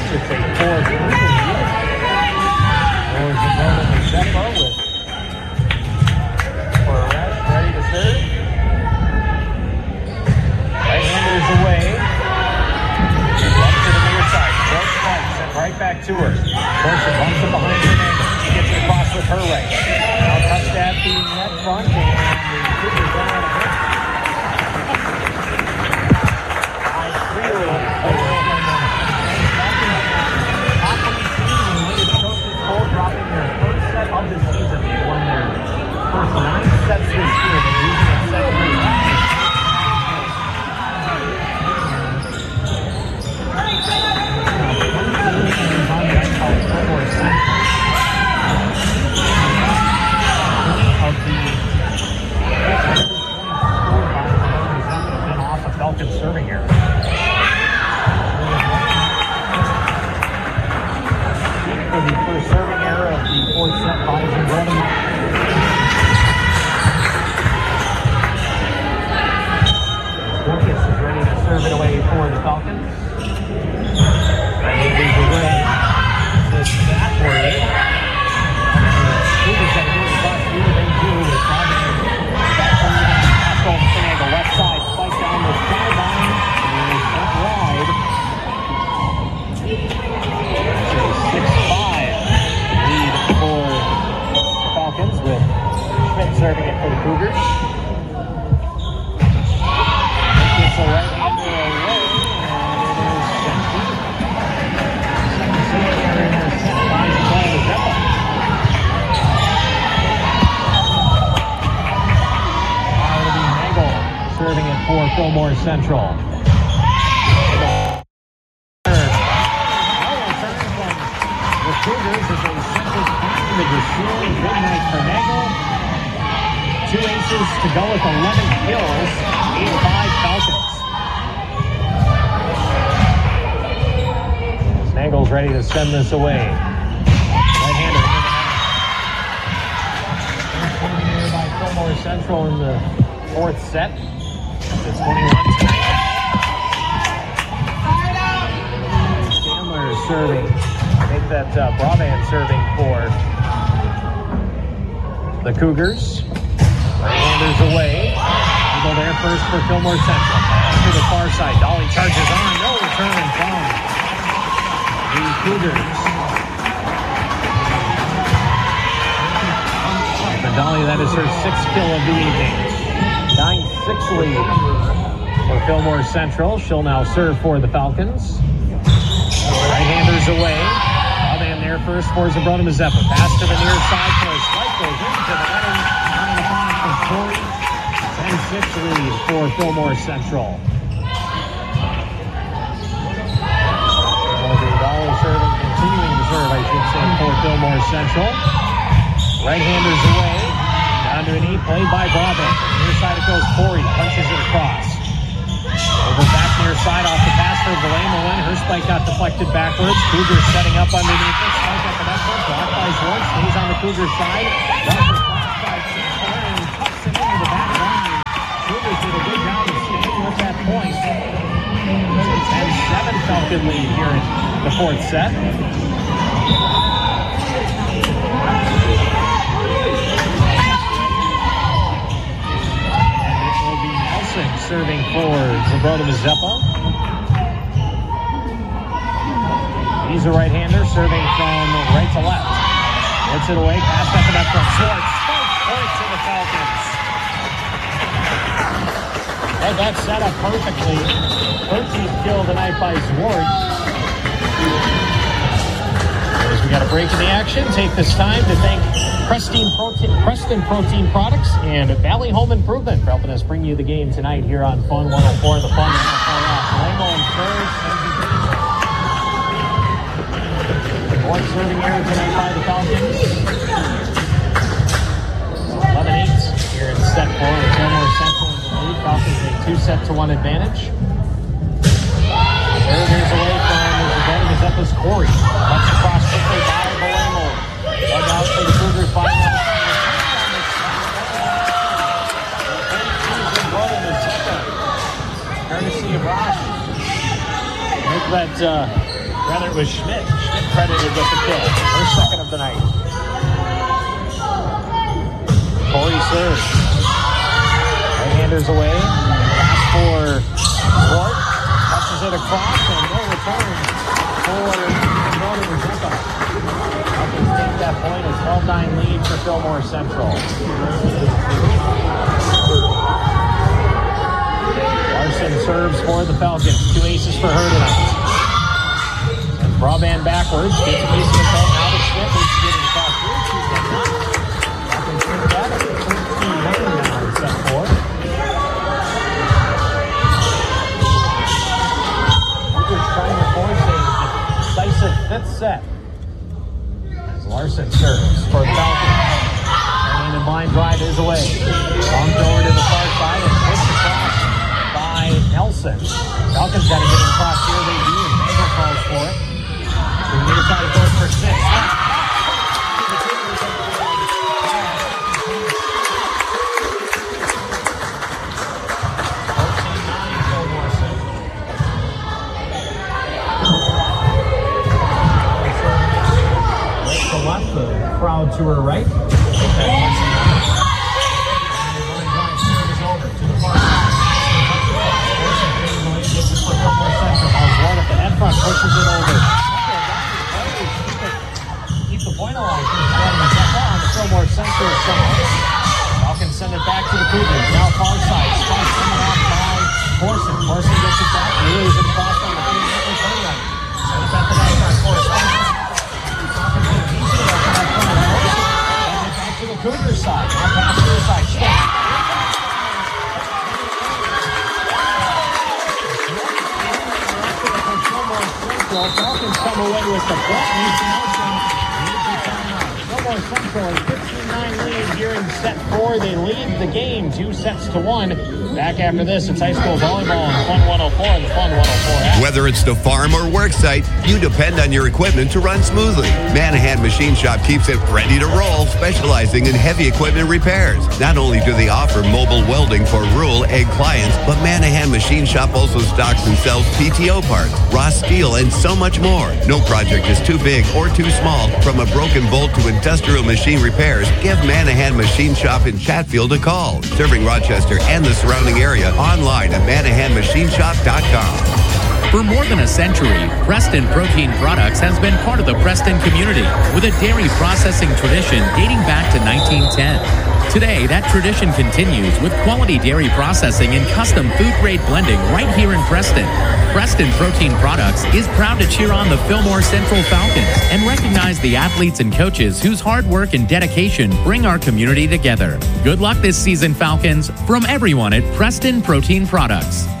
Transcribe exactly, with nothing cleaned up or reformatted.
It's a four three. Or Zambrota Mazeppa with Perez ready to serve. Right-handers away. Up to the near side. Short spike. Sent right back to her. Corson bumps it behind her angle. She gets it across with her right. Now touched at the net front, and the Cougars run out of it. High three-roll. Dropping their first set of the season. They won their first nine sets this year. They're losing at seven three. Off a Falcon serving here. For the first serving error of the fourth set by Zambrota. Dorcas is ready to serve it away for the Falcons. And he leads away. This backward. Cougars have moved across the they do with Robin. Backward. Pascal Finagle left side. Spike down the sideline. And it's up wide. six five lead for the Falcons with Schmidt serving it for the Cougars. Gets a right-hander away, and it is second serving error in there set by Zambrota Mazeppa. Now it'll be Nagel serving it for Fillmore Central. Cougars as they sent this back to the Gracile. Good night for Nagel. Two aces to go with eleven kills. eight five Falcons. Nagel's ready to send this away. Right-hander. Here by Fillmore Central in the fourth set. It's twenty-one tonight. Chandler serving. Make that uh, Brabant serving for the Cougars. Right-handers away. Eagle there first for Fillmore Central. Pass to the far side. Dolly charges on. No return from the Cougars. For Dolly, that is her sixth kill of the evening. nine six lead for Fillmore Central. She'll now serve for the Falcons. Right-handers away. There first for Zambrota Mazeppa. Pass to the near side for a spike goes into the netting. On the bottom for Corey. ten six lead for Fillmore Central. Dollar serving, continuing to serve, I should say, for Fillmore Central. Right-handers away. Down to a knee, played by Brabant. Near side it goes Corey. Punches it across. Over back near side off the pass for Valema. Her spike got deflected backwards. Cougars setting up underneath it. Spike at the net front. Blocked by Schwartz. Stays on the Cougars side. Roger cross by Chandler and tucks it into the back line. Cougars did a good job of staying with that point. It's a ten seven Falcon lead here in the fourth set. Serving for Zambrota Mazeppa. He's a right-hander serving from right to left. Hits it away, pass up and up from Schwartz. Spike point to the Falcons. Had that set up perfectly. thirteenth kill tonight by Schwartz. As we got a break in the action, take this time to thank Preston Protein, Preston Protein Products and Valley Home Improvement for helping us bring you the game tonight here on Fun one oh four. The Fun one oh four off. Lamo and first. One serving error tonight by the Falcons. eleven eight here in set four. It's Fillmore Central in the lead. Falcons a two set to one advantage. Servers away from Zambrota Mazeppa's Corey. Cuts across quickly by Valemo. Dug out for the Cougars by courtesy of Ross. Make that uh, Rather, it was Schmidt. Schmidt credited with the kill. First second of the night. Corey serves. Right-handers away. Pass for Swart. Touches it across and no return for Northern Rizzuto. Falcons take that point. A twelve nine lead for Fillmore Central. Larson serves for the Falcons. Two aces for her tonight. And Brabant backwards. Gets a piece of the ball. Now to Schmidt. Needs to get it across here. She's got not. Falcons take that. thirteen nine now in set four. Rutgers trying to force a decisive fifth set. As Larson serves for the Falcons. And the line drive is away. Long over to the far side and pushed across by Nelson. Falcons got to get it across here. They do. And Mangle calls for it. So the near side goes for six. fourteen nine Fillmore Central. Right to left, the crowd to her right. Pushes it over. Keep the point alive. On the Fillmore Central side. Falcons send it back to the Cougars. Now far side. Spot coming off by Corson. Corson gets it back. Lays it across on the field. Send it back to that side. Corson. Send it back to the Cougars side. Now pass to the side. Schmidt. Falcons come away with the button. Fillmore Central a fifteen nine lead here in set four. They lead the game two sets to one. Back after this, it's high school volleyball on Fun one oh four and the Fun one oh four app. Whether it's the farm or work site, you depend on your equipment to run smoothly. Manahan Machine Shop keeps it ready to roll, specializing in heavy equipment repairs. Not only do they offer mobile welding for rural ag clients, but Manahan Machine Shop also stocks and sells P T O parts, raw steel, and so much more. No project is too big or too small. From a broken bolt to industrial machine repairs, give Manahan Machine Shop in Chatfield a call. Serving Rochester and the surrounding area, online at Manahan Machine Shop dot com. For more than a century, Preston Protein Products has been part of the Preston community with a dairy processing tradition dating back to nineteen ten. Today, that tradition continues with quality dairy processing and custom food-grade blending right here in Preston. Preston Protein Products is proud to cheer on the Fillmore Central Falcons and recognize the athletes and coaches whose hard work and dedication bring our community together. Good luck this season, Falcons, from everyone at Preston Protein Products.